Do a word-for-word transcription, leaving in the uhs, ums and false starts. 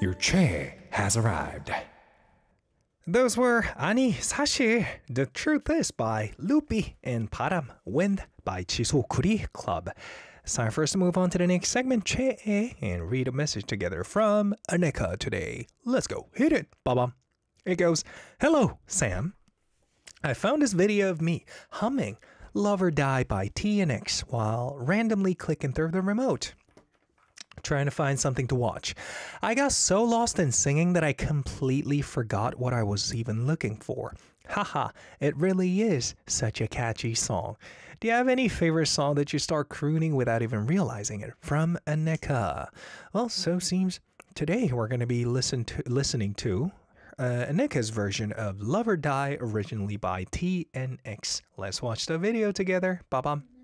Your chair has arrived. Those were 아니 사실 The Truth Is by Loopy and 바람 Wind by 지소쿠리 Club. It's time for us to move on to the next segment, 최애, and read a message together from Aneka today. Let's go. Hit it, baba. It goes, Hello, Sam. I found this video of me humming Love or Die by T N X while randomly clicking through the remote, trying to find something to watch. I got so lost in singing that I completely forgot what I was even looking for. Haha, it really is such a catchy song. Do you have any favorite song that you start crooning without even realizing it? From Aneka. Well, so seems today we're going to be listen to, listening to uh, Aneka's version of Love or Die, originally by T N X. Let's watch the video together. Ba-bam.